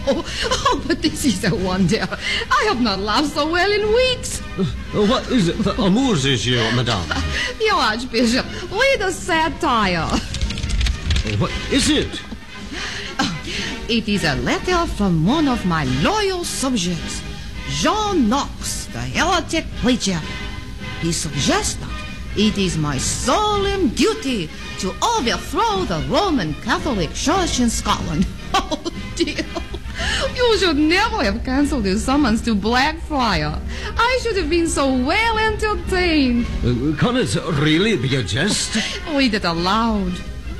But this is a wonder. I have not laughed so well in weeks. What is it that amuses you, madame? Your Archbishop, read a satire. What is it? It is a letter from one of my loyal subjects, John Knox, the heretic preacher. He suggests that it is my solemn duty to overthrow the Roman Catholic Church in Scotland. Oh, dear. You should never have cancelled your summons to Blackfriar. I should have been so well entertained. Can it really be a jest? Read it aloud.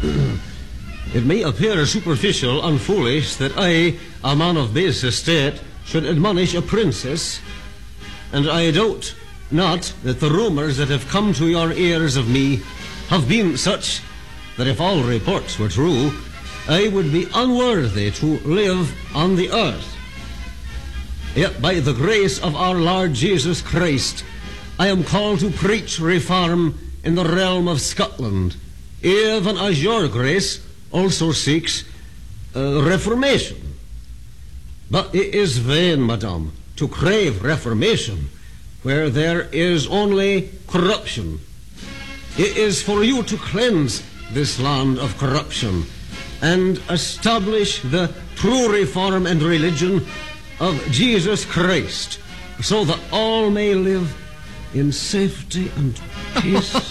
It may appear superficial and foolish that I, a man of base estate, should admonish a princess, and I doubt not that the rumours that have come to your ears of me have been such that if all reports were true, I would be unworthy to live on the earth. Yet by the grace of our Lord Jesus Christ, I am called to preach reform in the realm of Scotland, even as your grace also seeks reformation. But it is vain, madame, to crave reformation where there is only corruption. It is for you to cleanse this land of corruption and establish the true reform and religion of Jesus Christ, so that all may live in safety and peace.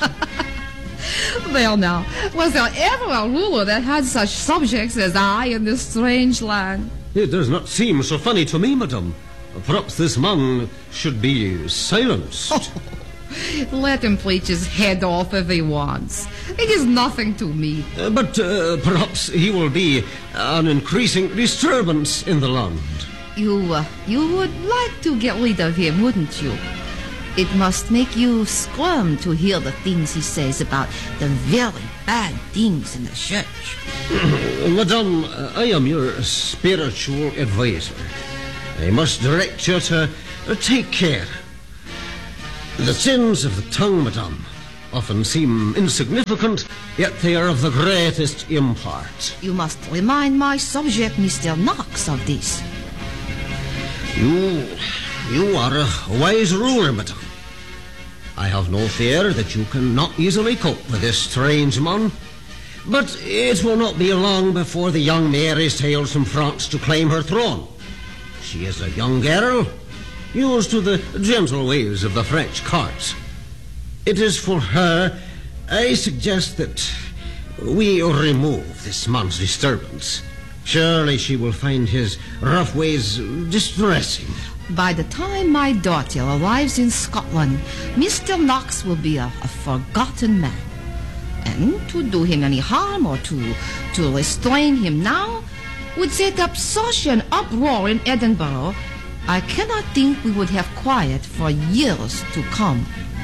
Well, now, was there ever a ruler that had such subjects as I in this strange land? It does not seem so funny to me, madame. Perhaps this man should be silenced. Let him preach his head off if he wants. It is nothing to me. But perhaps he will be an increasing disturbance in the land. You would like to get rid of him, wouldn't you? It must make you squirm to hear the things he says about the very bad things in the church. Madame, I am your spiritual advisor. I must direct you to take care. The sins of the tongue, madame, often seem insignificant, yet they are of the greatest import. You must remind my subject, Mr. Knox, of this. You are a wise ruler, madame. I have no fear that you cannot easily cope with this strange man. But it will not be long before the young Mary sails from France to claim her throne. She is a young girl, used to the gentle ways of the French courts. It is for her I suggest that we remove this man's disturbance. Surely she will find his rough ways distressing. By the time my daughter arrives in Scotland, Mr. Knox will be a forgotten man. And to do him any harm or to restrain him now would set up such an uproar in Edinburgh, I cannot think we would have quiet for years to come.